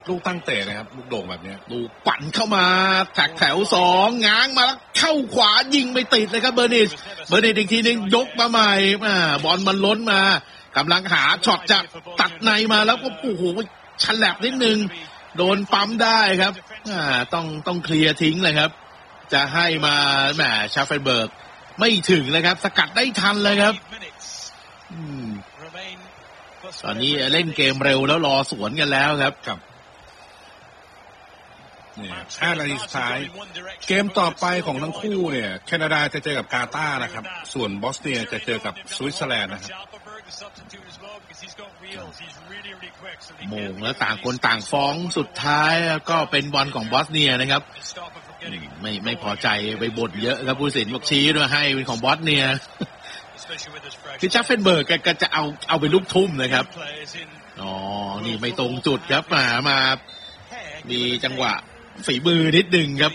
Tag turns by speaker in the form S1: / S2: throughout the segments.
S1: ลูกตั้งเตะนะครับลูกโด่งแบบนี้
S2: ลูกปั่นเข้ามาจากแถว2ง้างมาแล้วเข้าขวายิงไม่ติดเลยครับเบอร์นิชอีกทีนึงยกมาใหม่บอลมันล้นมากำลังหาช็อตจะตัดในมาแล้วก็โอ้โหฉลับนิดนึงโดนปั๊มได้ครับต้องเคลียร์ทิ้งเลยครับจะให้มาชาเฟนเบิร์กไม่ถึงเลยครับสกัดได้ทันเลยครับตอนนี้เล่นเกมเร็วแล้วรอสวนกันแล้วครับ
S1: เนี่ย5 นาทีสุดท้ายเกมต่อไปของทั้งคู่เนี่ยแคนาดาจะเจอกับกาตาร์นะครับส่วนบอสเนียจะเจอกับสวิตเซอร์แลนด์นะครับ
S2: โมงแล้วต่างคนต่างฟ้องสุดท้ายก็เป็นบอลของบอสเนียนะครับไม่พอใจไปบ่นเยอะครับผู้ตัดสินบอกชี้ด้วยให้เป็นของบอสเนียคือชาเฟนเบิร์กก็จะเอาไปลูกทุ่มนะครับนี่ไม่ตรงจุดครับมามีจังหวะฝีมือนิดนึงครับ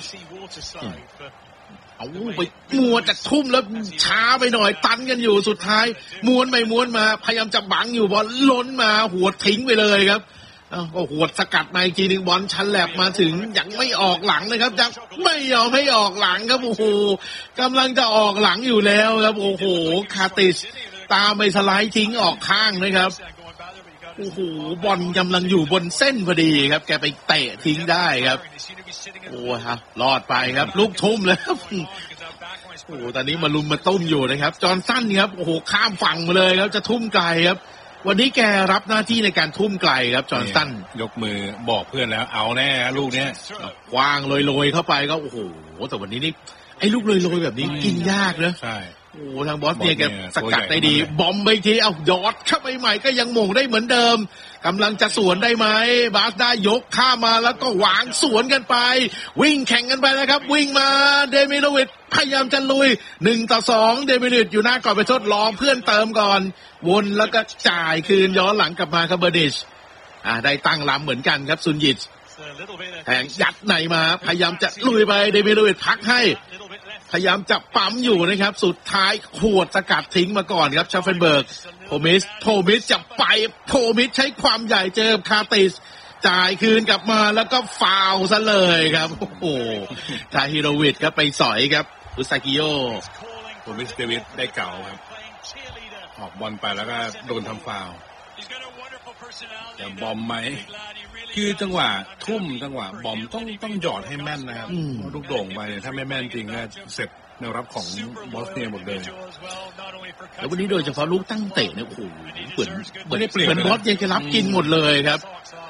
S2: เอาไปมัวจะทุ่มแล้วช้าไปหน่อยตันกันอยู่สุดท้ายม้วนมาพยายามจะบังอยู่บอลล้นมาหัวทิ้งไปเลยครับก็หัวสกัดมาอีกทีนึงบอลชันแลบมาถึงยังไม่ออกหลังนะครับยังไม่ยอมให้ออกหลังครับโอ้โหกำลังจะออกหลังอยู่แล้วครับโอ้โหคาติสตามไปสไลด์ทิ้งออกข้างนะครับโอ้โหบอลกำลังอยู่บนเส้นพอดีครับแกไปเตะทิ้งได้ครับโอ้ฮะรอดไปครับลูกทุ่มเลยครับโอ้ตอนนี้มาลุมมาตุ้มอยู่นะครับจอห์นสันครับโอ้โหข้ามฝั่งมาเลยครับจะทุ่มไกลครับวันนี้แกรับหน้าที่ในการทุ่มไกลครับจอห์นสัน
S1: ยกมือบอกเพื่อนแล้วเอาแน่ลูกเนี้ย
S2: วางโรยเข้าไปก็โอ้โหแต่วันนี้นี่ไอ้ลูกโรยแบบนี้กินยากนะ
S1: ใช่
S2: โอ้ทางบอสเนี่ยแกสกัดได้ดีบอมไปทีเอายอดเข้าไปใหม่ก็ยังหม่งได้เหมือนเดิมกำลังจะสวนได้ไหมบาสได้ยกข้ามาแล้วก็วางสวนกันไปวิ่งแข่งกันไปนะครับวิ่งมาเดมิโลวิชพยายามจะลุย1-2เดมิโลวิชอยู่หน้ากรอบไปทดลองเพื่อนเติมก่อนวนแล้วก็จ่ายคืนย้อนหลังกลับมาครับเบอร์ดิชได้ตั้งลำเหมือนกันครับซุนยิตแทงยัดในมาพยายามจะลุยไปเดมิโลวิชพักให้พยายามจะปั๊มอยู่นะครับสุดท้ายขวดสกัดทิ้งมาก่อนครับชาเฟนเบิร์กโทมิสจะไปโทมิสใช้ความใหญ่เจอคาติสจ่ายคืนกลับมาแล้วก็ฟาวซะเลยครับโอ้โหทาฮิโรวิชครับไปสอยครับอุซากิโย
S1: โทมิสเดวิดได้เก่าครับออกบอลไปแล้วก็โดนทำฟาวจะบอมไหมคือจังหวะทุ่มจังหวะบอมต้องหยอดให้แม่นนะครับลูกโด่งไปถ้าไม่แม่นจริงก็เสร็จแนวรับของบอสเนียหมดเลย
S2: แล้ววันนี้โดยเฉพาะลูกตั้งเตะเนี่ยโอ้โหเหมือนบอสยังจะรับกินหมดเลยครับ